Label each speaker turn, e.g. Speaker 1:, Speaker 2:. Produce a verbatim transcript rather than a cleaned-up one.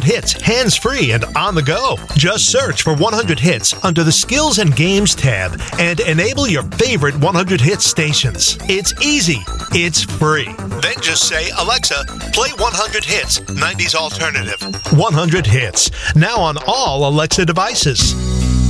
Speaker 1: hits hands-free and on the go. Just search for one hundred hits under the Skills and Games tab and enable your favorite one hundred hits stations. It's easy. It's free. Then just say, Alexa, play one hundred hits, nineties alternative. one hundred hits. Now on all Alexa devices.